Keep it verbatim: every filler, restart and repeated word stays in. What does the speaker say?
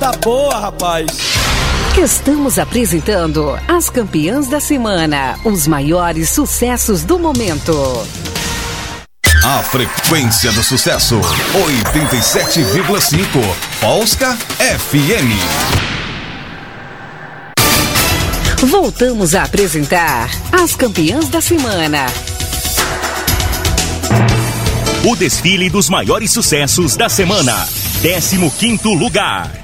Tá boa, rapaz. Estamos apresentando as campeãs da semana, os maiores sucessos do momento. A frequência do sucesso, oitenta e sete vírgula cinco, Polska F M. Voltamos a apresentar as campeãs da semana. O desfile dos maiores sucessos da semana. décimo quinto lugar.